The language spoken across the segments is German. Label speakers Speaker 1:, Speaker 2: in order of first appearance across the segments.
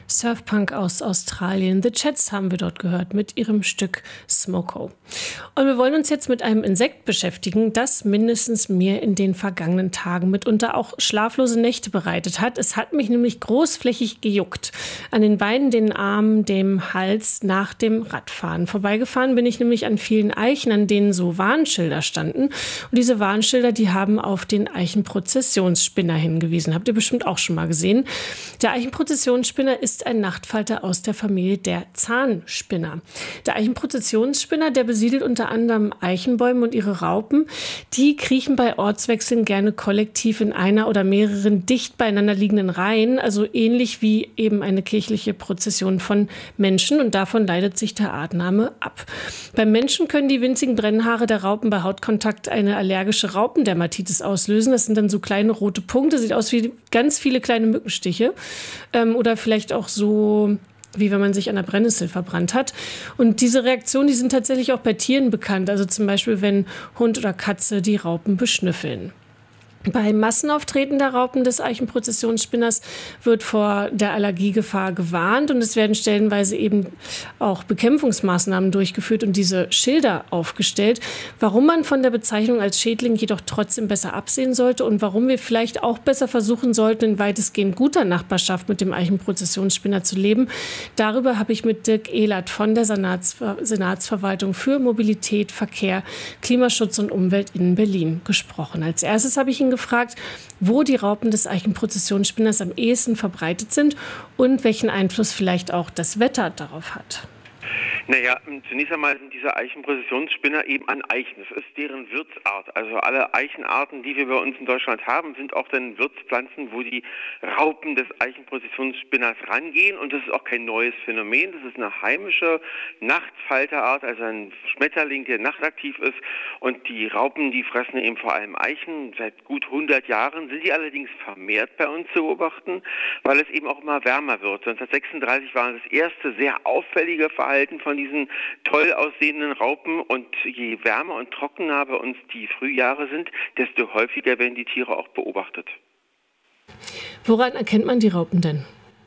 Speaker 1: Surfpunk aus Australien. The Chats haben wir dort gehört mit ihrem Stück Smoko. Und wir wollen uns jetzt mit einem Insekt beschäftigen, das mindestens mir in den vergangenen Tagen mitunter auch schlaflose Nächte bereitet hat. Es hat mich nämlich großflächig gejuckt. An den Beinen, den Armen, dem Hals nach dem Radfahren. Vorbeigefahren bin ich nämlich an vielen Eichen, an denen so Warnschilder standen. Und diese Warnschilder, die haben auf den Eichenprozessionsspinner hingewiesen. Habt ihr bestimmt auch schon mal gesehen. Der Eichenprozessionsspinner ist ein Nachtfalter aus der Familie der Zahnspinner. Der Eichenprozessionsspinner, der besiedelt unter anderem Eichenbäume und ihre Raupen. Die kriechen bei Ortswechseln gerne kollektiv in einer oder mehreren dicht beieinander liegenden Reihen, also ähnlich wie eben eine kirchliche Prozession von Menschen, und davon leitet sich der Artname ab. Beim Menschen können die winzigen Brennhaare der Raupen bei Hautkontakt eine allergische Raupendermatitis auslösen. Das sind dann so kleine rote Punkte, sieht aus wie ganz viele kleine Mückenstiche oder vielleicht auch so, wie wenn man sich an der Brennnessel verbrannt hat. Und diese Reaktionen, die sind tatsächlich auch bei Tieren bekannt. Also zum Beispiel, wenn Hund oder Katze die Raupen beschnüffeln. Bei Massenauftreten der Raupen des Eichenprozessionsspinners wird vor der Allergiegefahr gewarnt, und es werden stellenweise eben auch Bekämpfungsmaßnahmen durchgeführt und diese Schilder aufgestellt. Warum man von der Bezeichnung als Schädling jedoch trotzdem besser absehen sollte und warum wir vielleicht auch besser versuchen sollten, in weitestgehend guter Nachbarschaft mit dem Eichenprozessionsspinner zu leben, darüber habe ich mit Dirk Ehlert von der Senatsverwaltung für Mobilität, Verkehr, Klimaschutz und Umwelt in Berlin gesprochen. Als erstes habe ich ihn gefragt, wo die Raupen des Eichenprozessionsspinners am ehesten verbreitet sind und welchen Einfluss vielleicht auch das Wetter darauf hat.
Speaker 2: Naja, zunächst einmal sind diese Eichenprozessionsspinner eben an Eichen. Das ist deren Wirtsart. Also alle Eichenarten, die wir bei uns in Deutschland haben, sind auch dann Wirtspflanzen, wo die Raupen des Eichenprozessionsspinners rangehen. Und das ist auch kein neues Phänomen. Das ist eine heimische Nachtfalterart, also ein Schmetterling, der nachtaktiv ist. Und die Raupen, die fressen eben vor allem Eichen. Seit gut 100 Jahren sind die allerdings vermehrt bei uns zu beobachten, weil es eben auch immer wärmer wird. 1936 war das erste sehr auffällige Verhalten von diesen toll aussehenden Raupen, und je wärmer und trockener bei uns die Frühjahre sind, desto häufiger werden die Tiere auch beobachtet.
Speaker 1: Woran erkennt man die Raupen denn?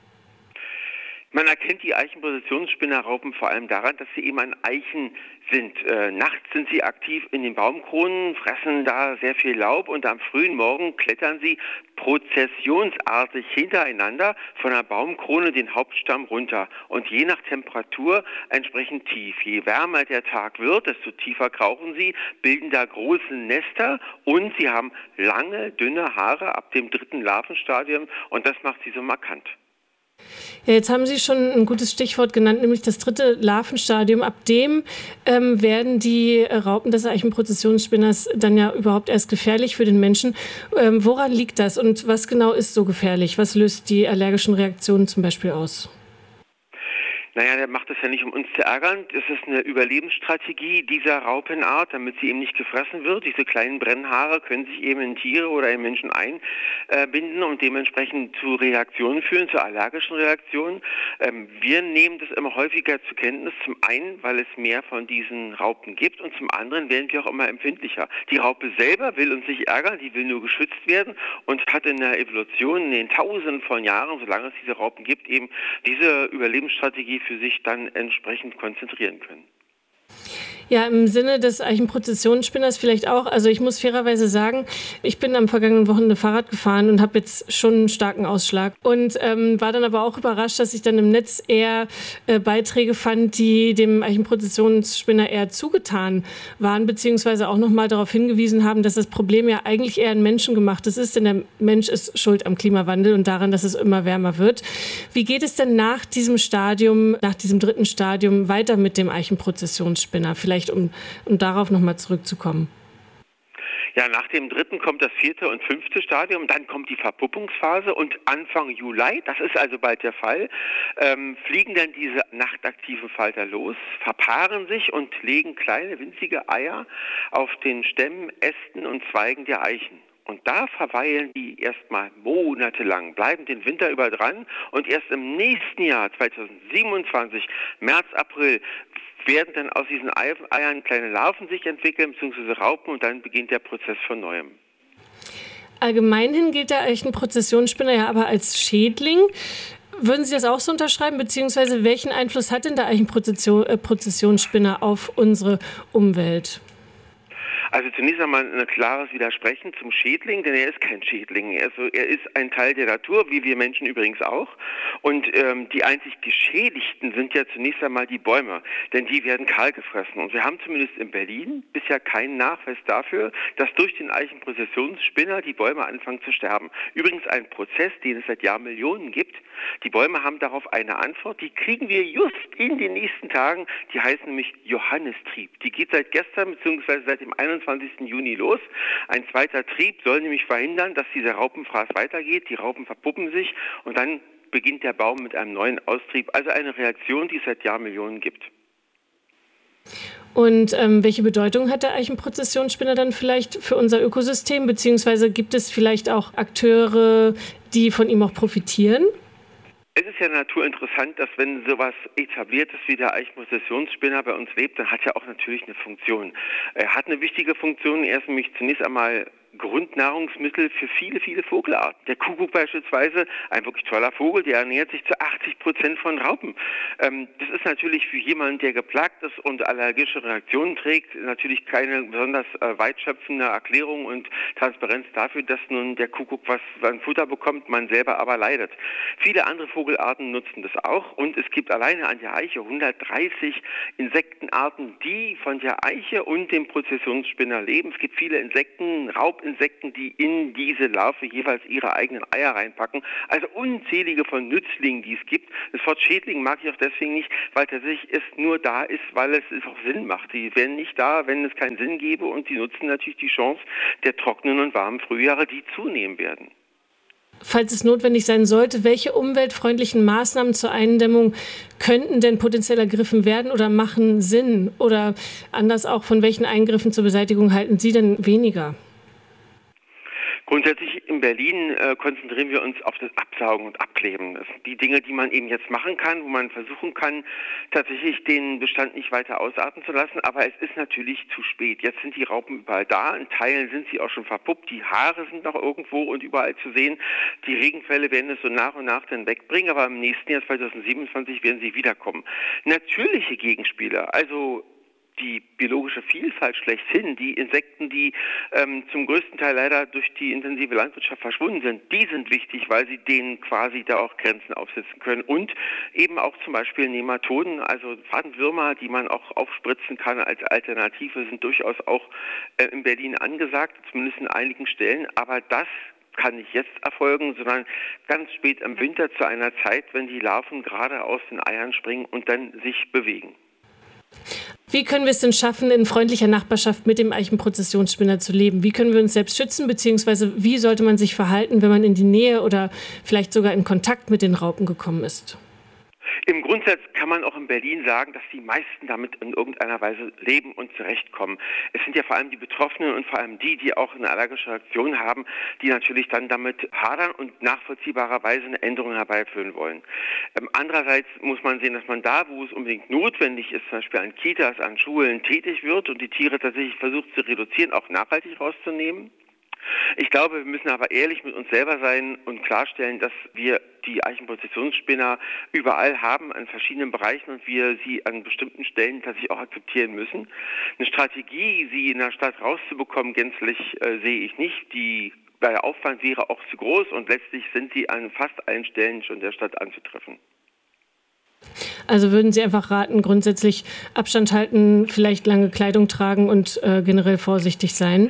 Speaker 2: Man erkennt die Eichenprozessionsspinnerraupen vor allem daran, dass sie eben an Eichen sind. Nachts sind sie aktiv in den Baumkronen, fressen da sehr viel Laub, und am frühen Morgen klettern sie prozessionsartig hintereinander von der Baumkrone den Hauptstamm runter und je nach Temperatur entsprechend tief. Je wärmer der Tag wird, desto tiefer krauchen sie, bilden da große Nester, und sie haben lange, dünne Haare ab dem 3. Larvenstadium, und das macht sie so markant.
Speaker 1: Ja, jetzt haben Sie schon ein gutes Stichwort genannt, nämlich das 3. Larvenstadium. Ab dem werden die Raupen des Eichenprozessionsspinners dann ja überhaupt erst gefährlich für den Menschen. Woran liegt das und was genau ist so gefährlich? Was löst die allergischen Reaktionen zum Beispiel aus?
Speaker 2: Naja, der macht es ja nicht, um uns zu ärgern. Das ist eine Überlebensstrategie dieser Raupenart, damit sie eben nicht gefressen wird. Diese kleinen Brennhaare können sich eben in Tiere oder in Menschen einbinden und dementsprechend zu Reaktionen führen, zu allergischen Reaktionen. Wir nehmen das immer häufiger zur Kenntnis. Zum einen, weil es mehr von diesen Raupen gibt, und zum anderen werden wir auch immer empfindlicher. Die Raupe selber will uns nicht ärgern, die will nur geschützt werden und hat in der Evolution in den Tausenden von Jahren, solange es diese Raupen gibt, eben diese Überlebensstrategie für sich dann entsprechend konzentrieren können.
Speaker 1: Ja, im Sinne des Eichenprozessionsspinners vielleicht auch. Also ich muss fairerweise sagen, ich bin am vergangenen Wochenende Fahrrad gefahren und habe jetzt schon einen starken Ausschlag. Und war dann aber auch überrascht, dass ich dann im Netz eher Beiträge fand, die dem Eichenprozessionsspinner eher zugetan waren, beziehungsweise auch nochmal darauf hingewiesen haben, dass das Problem ja eigentlich eher ein menschengemachtes ist, denn der Mensch ist schuld am Klimawandel und daran, dass es immer wärmer wird. Wie geht es denn nach diesem Stadium, nach diesem 3. Stadium weiter mit dem Eichenprozessionsspinner? Vielleicht um darauf nochmal zurückzukommen.
Speaker 2: Ja, nach dem 3. kommt das 4. und 5. Stadium, dann kommt die Verpuppungsphase, und Anfang Juli, das ist also bald der Fall, fliegen dann diese nachtaktiven Falter los, verpaaren sich und legen kleine winzige Eier auf den Stämmen, Ästen und Zweigen der Eichen. Und da verweilen die erstmal monatelang, bleiben den Winter über dran, und erst im nächsten Jahr, 2027, März, April, werden dann aus diesen Eiern kleine Larven sich entwickeln, beziehungsweise Raupen, und dann beginnt der Prozess von Neuem.
Speaker 1: Allgemeinhin gilt der Eichenprozessionsspinner ja aber als Schädling. Würden Sie das auch so unterschreiben, beziehungsweise welchen Einfluss hat denn der Eichenprozessionsspinner auf unsere Umwelt?
Speaker 2: Also zunächst einmal ein klares Widersprechen zum Schädling, denn er ist kein Schädling. Also er ist ein Teil der Natur, wie wir Menschen übrigens auch. Und die einzig Geschädigten sind ja zunächst einmal die Bäume, denn die werden kahl gefressen. Und wir haben zumindest in Berlin bisher keinen Nachweis dafür, dass durch den Eichenprozessionsspinner die Bäume anfangen zu sterben. Übrigens ein Prozess, den es seit Jahrmillionen gibt. Die Bäume haben darauf eine Antwort, die kriegen wir just in den nächsten Tagen. Die heißt nämlich Johannistrieb. Die geht seit gestern bzw. seit dem 21. Juni los. Ein zweiter Trieb soll nämlich verhindern, dass dieser Raupenfraß weitergeht. Die Raupen verpuppen sich und dann beginnt der Baum mit einem neuen Austrieb. Also eine Reaktion, die es seit Jahrmillionen gibt.
Speaker 1: Und welche Bedeutung hat der Eichenprozessionsspinner dann vielleicht für unser Ökosystem? Beziehungsweise gibt es vielleicht auch Akteure, die von ihm auch profitieren?
Speaker 2: Es ist ja naturinteressant, dass wenn sowas etabliert ist wie der Eichenprozessionsspinner bei uns lebt, dann hat er auch natürlich eine Funktion. Er hat eine wichtige Funktion. Er ist nämlich zunächst einmal Grundnahrungsmittel für viele, viele Vogelarten. Der Kuckuck beispielsweise, ein wirklich toller Vogel, der ernährt sich zu 80% von Raupen. Das ist natürlich für jemanden, der geplagt ist und allergische Reaktionen trägt, natürlich keine besonders weitschöpfende Erklärung und Transparenz dafür, dass nun der Kuckuck was an Futter bekommt, man selber aber leidet. Viele andere Vogelarten nutzen das auch und es gibt alleine an der Eiche 130 Insektenarten, die von der Eiche und dem Prozessionsspinner leben. Es gibt viele Insekten, Raubinsekten, die in diese Larve jeweils ihre eigenen Eier reinpacken. Also unzählige von Nützlingen, die es gibt. Das Wort Schädling mag ich auch deswegen nicht, weil tatsächlich es nur da ist, weil es auch Sinn macht. Die wären nicht da, wenn es keinen Sinn gäbe und die nutzen natürlich die Chance der trockenen und warmen Frühjahre, die zunehmen werden.
Speaker 1: Falls es notwendig sein sollte, welche umweltfreundlichen Maßnahmen zur Eindämmung könnten denn potenziell ergriffen werden oder machen Sinn? Oder anders auch, von welchen Eingriffen zur Beseitigung halten Sie denn weniger?
Speaker 2: Grundsätzlich in Berlin konzentrieren wir uns auf das Absaugen und Abkleben. Das sind die Dinge, die man eben jetzt machen kann, wo man versuchen kann, tatsächlich den Bestand nicht weiter ausarten zu lassen. Aber es ist natürlich zu spät. Jetzt sind die Raupen überall da. In Teilen sind sie auch schon verpuppt. Die Haare sind noch irgendwo und überall zu sehen. Die Regenfälle werden es so nach und nach dann wegbringen. Aber im nächsten Jahr 2027 werden sie wiederkommen. Natürliche Gegenspieler, also die biologische Vielfalt schlechthin, die Insekten, die zum größten Teil leider durch die intensive Landwirtschaft verschwunden sind, die sind wichtig, weil sie denen quasi da auch Grenzen aufsetzen können. Und eben auch zum Beispiel Nematoden, also Fadenwürmer, die man auch aufspritzen kann als Alternative, sind durchaus auch in Berlin angesagt, zumindest in einigen Stellen. Aber das kann nicht jetzt erfolgen, sondern ganz spät im Winter zu einer Zeit, wenn die Larven gerade aus den Eiern springen und dann sich bewegen.
Speaker 1: Wie können wir es denn schaffen, in freundlicher Nachbarschaft mit dem Eichenprozessionsspinner zu leben? Wie können wir uns selbst schützen, beziehungsweise wie sollte man sich verhalten, wenn man in die Nähe oder vielleicht sogar in Kontakt mit den Raupen gekommen ist?
Speaker 2: Im Grundsatz kann man auch in Berlin sagen, dass die meisten damit in irgendeiner Weise leben und zurechtkommen. Es sind ja vor allem die Betroffenen und vor allem die auch eine allergische Reaktion haben, die natürlich dann damit hadern und nachvollziehbarerweise eine Änderung herbeiführen wollen. Andererseits muss man sehen, dass man da, wo es unbedingt notwendig ist, zum Beispiel an Kitas, an Schulen tätig wird und die Tiere tatsächlich versucht zu reduzieren, auch nachhaltig rauszunehmen. Ich glaube, wir müssen aber ehrlich mit uns selber sein und klarstellen, dass wir die Eichenprozessionsspinner überall haben, an verschiedenen Bereichen und wir sie an bestimmten Stellen tatsächlich auch akzeptieren müssen. Eine Strategie, sie in der Stadt rauszubekommen, gänzlich sehe ich nicht. Der Aufwand wäre auch zu groß und letztlich sind sie an fast allen Stellen schon der Stadt anzutreffen.
Speaker 1: Also würden Sie einfach raten, grundsätzlich Abstand halten, vielleicht lange Kleidung tragen und generell vorsichtig sein?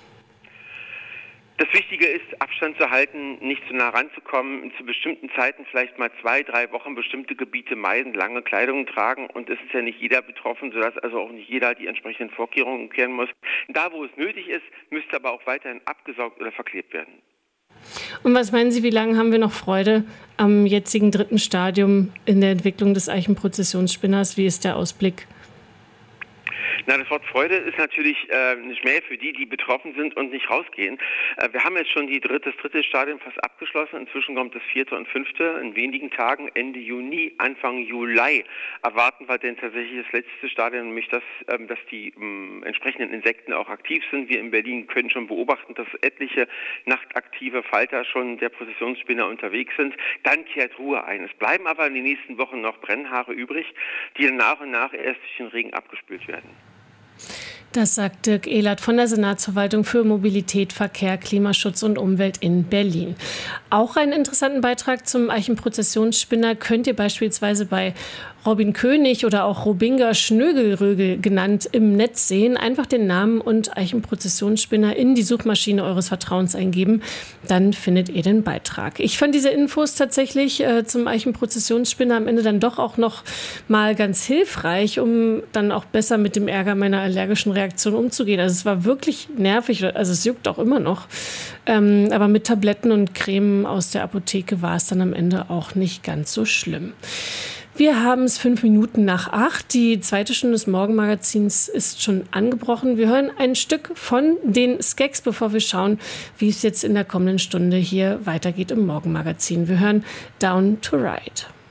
Speaker 2: Das Wichtige ist, Abstand zu halten, nicht zu nah ranzukommen, zu bestimmten Zeiten vielleicht mal 2-3 Wochen bestimmte Gebiete meiden, lange Kleidung tragen und es ist ja nicht jeder betroffen, sodass also auch nicht jeder die entsprechenden Vorkehrungen kehren muss. Da, wo es nötig ist, müsste aber auch weiterhin abgesaugt oder verklebt werden.
Speaker 1: Und was meinen Sie, wie lange haben wir noch Freude am jetzigen 3. Stadium in der Entwicklung des Eichenprozessionsspinners? Wie ist der Ausblick?
Speaker 2: Na, das Wort Freude ist natürlich ein Schmäh für die, die betroffen sind und nicht rausgehen. Wir haben jetzt schon das dritte Stadium fast abgeschlossen. Inzwischen kommt das vierte und fünfte. In wenigen Tagen, Ende Juni, Anfang Juli, erwarten wir denn tatsächlich das letzte Stadium, nämlich dass die entsprechenden Insekten auch aktiv sind. Wir in Berlin können schon beobachten, dass etliche nachtaktive Falter schon der Prozessionsspinner unterwegs sind. Dann kehrt Ruhe ein. Es bleiben aber in den nächsten Wochen noch Brennhaare übrig, die dann nach und nach erst durch den Regen abgespült werden.
Speaker 1: Das sagt Dirk Ehlert von der Senatsverwaltung für Mobilität, Verkehr, Klimaschutz und Umwelt in Berlin. Auch einen interessanten Beitrag zum Eichenprozessionsspinner könnt ihr beispielsweise bei Robin König oder auch Robinga Schnögelrögel genannt im Netz sehen. Einfach den Namen und Eichenprozessionsspinner in die Suchmaschine eures Vertrauens eingeben. Dann findet ihr den Beitrag. Ich fand diese Infos tatsächlich zum Eichenprozessionsspinner am Ende dann doch auch noch mal ganz hilfreich, um dann auch besser mit dem Ärger meiner allergischen Reaktion umzugehen. Also es war wirklich nervig, also es juckt auch immer noch. Aber mit Tabletten und Creme aus der Apotheke war es dann am Ende auch nicht ganz so schlimm. Wir haben es 7:05. Die zweite Stunde des Morgenmagazins ist schon angebrochen. Wir hören ein Stück von den Skeks, bevor wir schauen, wie es jetzt in der kommenden Stunde hier weitergeht im Morgenmagazin. Wir hören Down to Ride.